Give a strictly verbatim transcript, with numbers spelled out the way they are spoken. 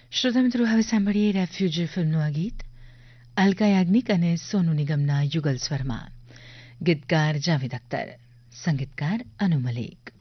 શ્રોતા મિત્રો, હવે સાંભળીએ રેફ્યુજી ફિલ્મનું આ ગીત અલકા યાજ્ઞિક અને સોનુ નિગમના યુગલ સ્વરમાં. ગીતકાર જાવેદ અખ્તર, સંગીતકાર અનુ મલિક.